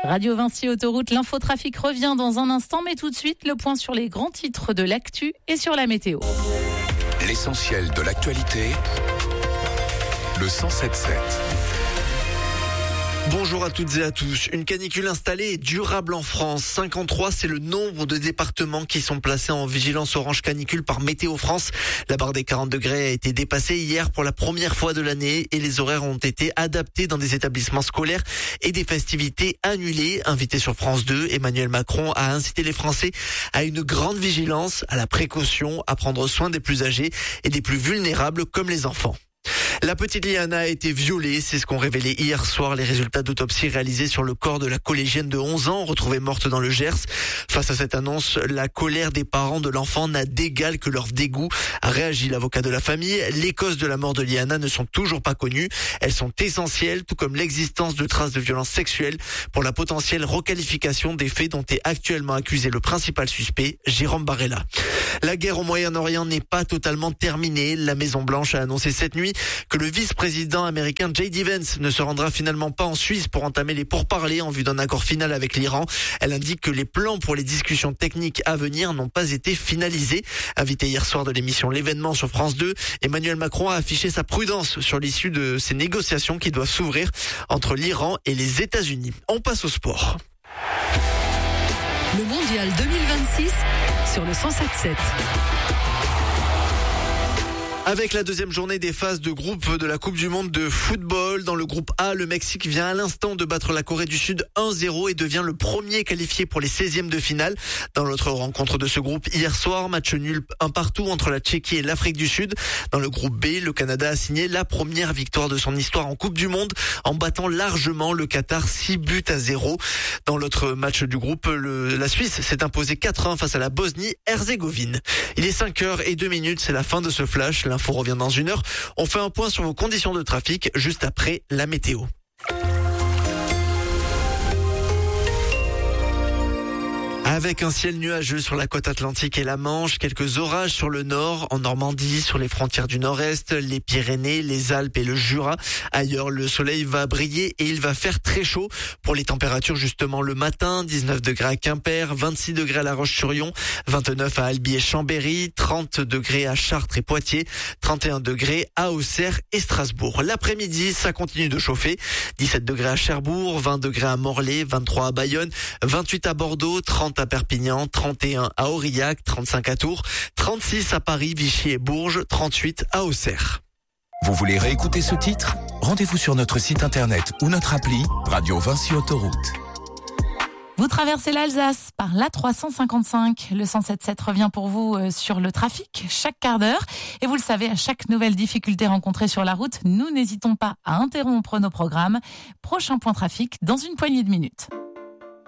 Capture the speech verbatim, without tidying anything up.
Radio Vinci Autoroute, l'infotrafic revient dans un instant, mais tout de suite, le point sur les grands titres de l'actu et sur la météo. L'essentiel de l'actualité, le cent sept sept. Bonjour à toutes et à tous. Une canicule installée et durable en France. cinquante-trois, c'est le nombre de départements qui sont placés en vigilance orange canicule par Météo France. La barre des quarante degrés a été dépassée hier pour la première fois de l'année et les horaires ont été adaptés dans des établissements scolaires et des festivités annulées. Invité sur France deux, Emmanuel Macron a incité les Français à une grande vigilance, à la précaution, à prendre soin des plus âgés et des plus vulnérables comme les enfants. La petite Liana a été violée, c'est ce qu'ont révélé hier soir les résultats d'autopsie réalisés sur le corps de la collégienne de onze ans, retrouvée morte dans le Gers. Face à cette annonce, la colère des parents de l'enfant n'a d'égal que leur dégoût, a réagi l'avocat de la famille. Les causes de la mort de Liana ne sont toujours pas connues. Elles sont essentielles, tout comme l'existence de traces de violences sexuelles pour la potentielle requalification des faits dont est actuellement accusé le principal suspect, Jérôme Barella. La guerre au Moyen-Orient n'est pas totalement terminée. La Maison-Blanche a annoncé cette nuit que le vice-président américain J D Vance ne se rendra finalement pas en Suisse pour entamer les pourparlers en vue d'un accord final avec l'Iran. Elle indique que les plans pour les discussions techniques à venir n'ont pas été finalisés. Invité hier soir de l'émission L'événement sur France deux, Emmanuel Macron a affiché sa prudence sur l'issue de ces négociations qui doivent s'ouvrir entre l'Iran et les États-Unis. On passe au sport. Le mondial deux mille vingt-six sur le cent sept sept. Avec la deuxième journée des phases de groupe de la Coupe du Monde de football, dans le groupe A, le Mexique vient à l'instant de battre la Corée du Sud un zéro et devient le premier qualifié pour les seizièmes de finale. Dans l'autre rencontre de ce groupe, hier soir, match nul un partout entre la Tchéquie et l'Afrique du Sud. Dans le groupe B, le Canada a signé la première victoire de son histoire en Coupe du Monde en battant largement le Qatar six buts à zéro. Dans l'autre match du groupe, le, la Suisse s'est imposée quatre un face à la Bosnie-Herzégovine. Il est cinq heures et deux minutes, c'est la fin de ce flash. L'info revient dans une heure. On fait un point sur vos conditions de trafic juste après la météo. Avec un ciel nuageux sur la côte atlantique et la Manche, quelques orages sur le nord, en Normandie, sur les frontières du nord-est, les Pyrénées, les Alpes et le Jura. Ailleurs, le soleil va briller et il va faire très chaud. Pour les températures, justement, le matin, dix-neuf degrés à Quimper, vingt-six degrés à La Roche-sur-Yon, vingt-neuf à Albi et Chambéry, trente degrés à Chartres et Poitiers, trente et un degrés à Auxerre et Strasbourg. L'après-midi, ça continue de chauffer. dix-sept degrés à Cherbourg, vingt degrés à Morlaix, vingt-trois à Bayonne, vingt-huit à Bordeaux, trente à Perpignan, trente et un à Aurillac, trente-cinq à Tours, trente-six à Paris, Vichy et Bourges, trente-huit à Auxerre. Vous voulez réécouter ce titre ? Rendez-vous sur notre site internet ou notre appli Radio Vinci Autoroute. Vous traversez l'Alsace par l'A trois cent cinquante-cinq. Le cent sept sept revient pour vous sur le trafic chaque quart d'heure. Et vous le savez, à chaque nouvelle difficulté rencontrée sur la route, nous n'hésitons pas à interrompre nos programmes. Prochain point trafic dans une poignée de minutes.